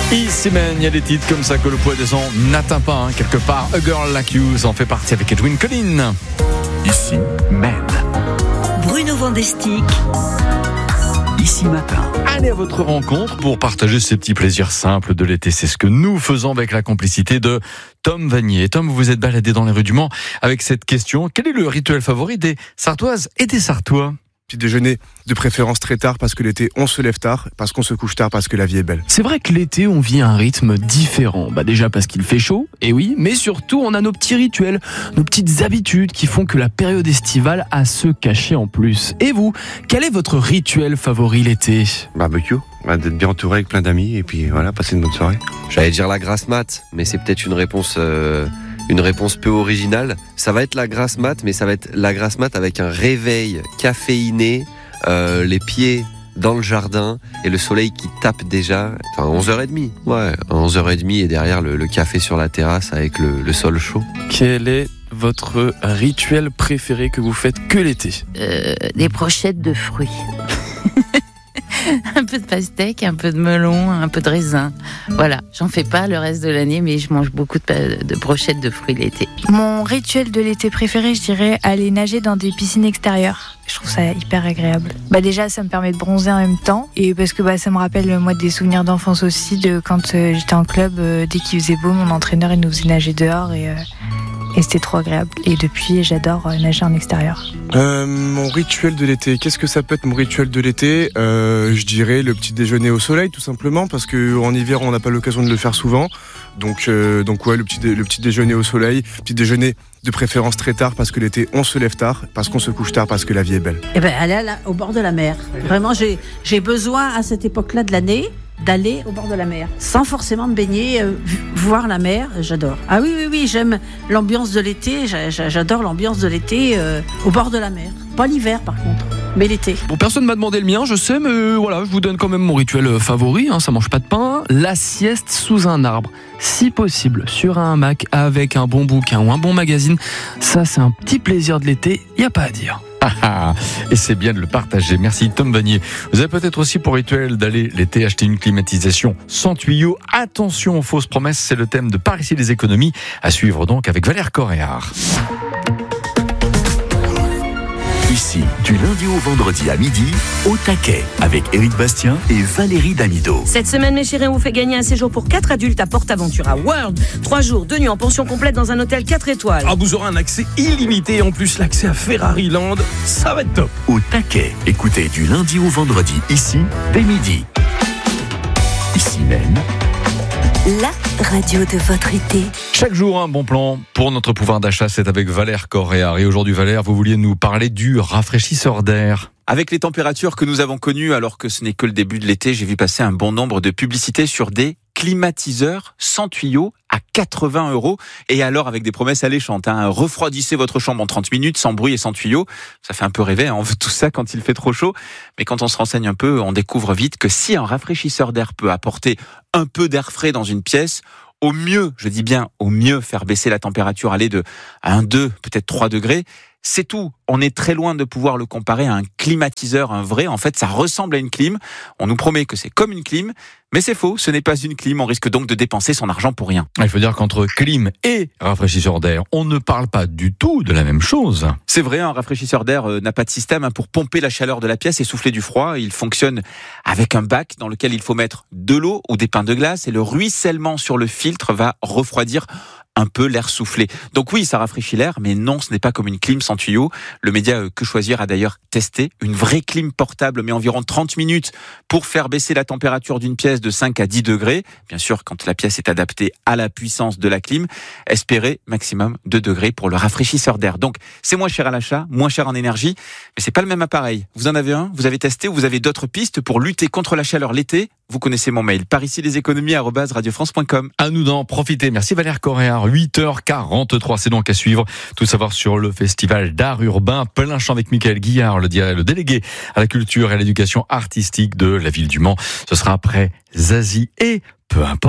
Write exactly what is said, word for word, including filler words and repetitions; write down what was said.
Ici même, il y a des titres comme ça que le poids des ans n'atteint pas, hein, quelque part. A Girl Like You en fait partie avec Edwin Collin. Ici même. Bruno Vandestick. Ici matin. Allez à votre rencontre pour partager ces petits plaisirs simples de l'été. C'est ce que nous faisons avec la complicité de Tom Vanier. Tom, vous vous êtes baladé dans les rues du Mans avec cette question. Quel est le rituel favori des Sartoises et des Sartois ? Petit déjeuner de préférence très tard parce que l'été on se lève tard, parce qu'on se couche tard, parce que la vie est belle. C'est vrai que l'été on vit à un rythme différent. Bah déjà parce qu'il fait chaud, et oui, mais surtout on a nos petits rituels, nos petites habitudes qui font que la période estivale a se cacher en plus. Et vous, quel est votre rituel favori l'été ? Barbecue, bah, d'être bien entouré avec plein d'amis et puis voilà, passer une bonne soirée. J'allais dire la grasse mat, mais c'est peut-être une réponse... Euh... Une réponse peu originale, ça va être la grasse mat, mais ça va être la grasse mat avec un réveil caféiné, euh, les pieds dans le jardin et le soleil qui tape déjà, enfin onze heures trente, ouais, onze heures trente et derrière le, le café sur la terrasse avec le, le sol chaud. Quel est votre rituel préféré que vous faites que l'été ? euh, Des brochettes de fruits. Un peu de pastèque, un peu de melon, un peu de raisin. Voilà, j'en fais pas le reste de l'année, mais je mange beaucoup de, de brochettes de fruits l'été. Mon rituel de l'été préféré, je dirais aller nager dans des piscines extérieures. Je trouve ça hyper agréable. Bah déjà, ça me permet de bronzer en même temps, et parce que bah ça me rappelle moi des souvenirs d'enfance aussi, de quand euh, j'étais en club, euh, dès qu'il faisait beau, mon entraîneur il nous faisait nager dehors et euh, Et c'était trop agréable. Et depuis, j'adore nager en extérieur. Euh, mon rituel de l'été, qu'est-ce que ça peut être mon rituel de l'été ? euh, Je dirais le petit déjeuner au soleil, tout simplement, parce qu'en hiver, on n'a pas l'occasion de le faire souvent. Donc, euh, donc ouais, le petit, dé- le petit déjeuner au soleil, petit déjeuner de préférence très tard, parce que l'été, on se lève tard, parce qu'on se couche tard, parce que la vie est belle. Eh ben, aller à la- au bord de la mer. Vraiment, j'ai, j'ai besoin, à cette époque-là de l'année, d'aller au bord de la mer, sans forcément me baigner, euh, voir la mer, j'adore. Ah oui, oui, oui, j'aime l'ambiance de l'été, j'a- j'a- j'adore l'ambiance de l'été euh, au bord de la mer. Pas l'hiver par contre, mais l'été. Bon, personne m'a demandé le mien, je sais, mais euh, voilà, je vous donne quand même mon rituel favori, hein, ça mange pas de pain, la sieste sous un arbre. Si possible, sur un hamac, avec un bon bouquin ou un bon magazine, ça c'est un petit plaisir de l'été, y a pas à dire. Ah, et c'est bien de le partager. Merci Tom Vanier. Vous avez peut-être aussi pour rituel d'aller l'été acheter une climatisation sans tuyau. Attention aux fausses promesses, c'est le thème de Par ici les économies. À suivre donc avec Valère Coréard. Ici, du lundi au vendredi à midi, au taquet, avec Éric Bastien et Valérie Damido. Cette semaine, mes chéris, on vous fait gagner un séjour pour quatre adultes à PortAventura World. Trois jours, deux nuits en pension complète dans un hôtel quatre étoiles. Ah, vous aurez un accès illimité et en plus l'accès à Ferrari Land. Ça va être top. Au taquet, écoutez du lundi au vendredi, ici, dès midi. Ici même, La radio de votre été. Chaque jour, un bon plan pour notre pouvoir d'achat, c'est avec Valère Coréard. Et aujourd'hui, Valère, vous vouliez nous parler du rafraîchisseur d'air. Avec les températures que nous avons connues, alors que ce n'est que le début de l'été, j'ai vu passer un bon nombre de publicités sur des climatiseurs sans tuyau à quatre-vingts euros. Et alors avec des promesses alléchantes, hein, refroidissez votre chambre en trente minutes sans bruit et sans tuyau. Ça fait un peu rêver, hein, on veut tout ça quand il fait trop chaud. Mais quand on se renseigne un peu, on découvre vite que si un rafraîchisseur d'air peut apporter un peu d'air frais dans une pièce, au mieux, je dis bien au mieux, faire baisser la température, aller de un, deux, peut-être trois degrés, c'est tout. On est très loin de pouvoir le comparer à un climatiseur, un vrai. En fait, ça ressemble à une clim. On nous promet que c'est comme une clim, mais c'est faux. Ce n'est pas une clim. On risque donc de dépenser son argent pour rien. Il faut dire qu'entre clim et rafraîchisseur d'air, on ne parle pas du tout de la même chose. C'est vrai, un rafraîchisseur d'air euh, n'a pas de système hein, pour pomper la chaleur de la pièce et souffler du froid. Il fonctionne avec un bac dans lequel il faut mettre de l'eau ou des pains de glace et le ruissellement sur le filtre va refroidir un peu l'air soufflé. Donc oui, ça rafraîchit l'air, mais non, ce n'est pas comme une clim sans tuyau. Le média Que Choisir a d'ailleurs testé une vraie clim portable, mais environ trente minutes pour faire baisser la température d'une pièce de cinq à dix degrés. Bien sûr, quand la pièce est adaptée à la puissance de la clim, espérez maximum deux degrés pour le rafraîchisseur d'air. Donc, c'est moins cher à l'achat, moins cher en énergie, mais c'est pas le même appareil. Vous en avez un, vous avez testé ou vous avez d'autres pistes pour lutter contre la chaleur l'été? Vous connaissez mon mail, par ici les économies arobase radio france point com. À nous d'en profiter. Merci Valère Coréard. huit heures quarante-trois, c'est donc à suivre. Tout savoir sur le festival d'art urbain Plein Champ avec Michael Guillard, le, le délégué à la culture et à l'éducation artistique de la ville du Mans. Ce sera après Zazie et peu importe.